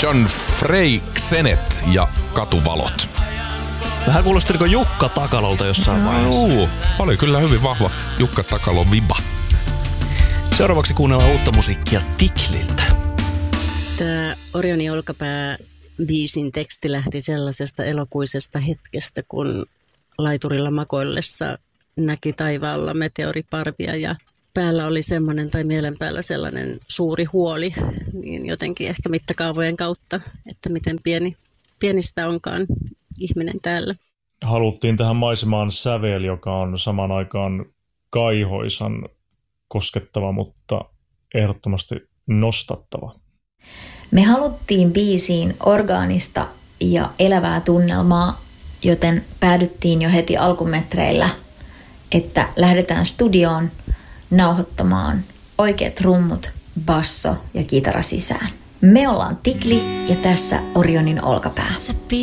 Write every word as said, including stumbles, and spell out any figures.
John Freixenet ja Katuvalot. Vähän kuulosti niin kuin Jukka Takalolta jossain vaiheessa. Juu, oli kyllä hyvin vahva Jukka Takalon viba. Seuraavaksi kuunnellaan uutta musiikkia Tikliltä. Tämä Orionin olkapää biisin teksti lähti sellaisesta elokuisesta hetkestä, kun laiturilla makoillessa näki taivaalla meteoriparvia ja päällä oli semmoinen, tai mielen päällä sellainen suuri huoli, niin jotenkin ehkä mittakaavojen kautta, että miten pieni, pienistä onkaan ihminen täällä. Haluttiin tähän maisemaan sävel, joka on samaan aikaan kaihoisan koskettava, mutta ehdottomasti nostattava. Me haluttiin biisiin orgaanista ja elävää tunnelmaa, joten päädyttiin jo heti alkumetreillä, että lähdetään studioon nauhoittamaan oikeat rummut, basso ja kitara sisään. Me ollaan Tikli ja tässä Orionin olkapää.